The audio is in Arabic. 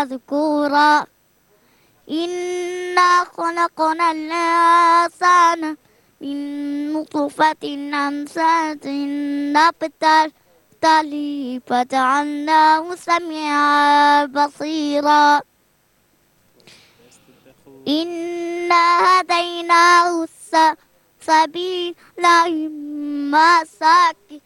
ذكورا إنا خلقنا الإنسان من نطفة أمشاج نبتلي فجعلناه سميعا بصيرا إنا هديناه السبيل إما شاكرا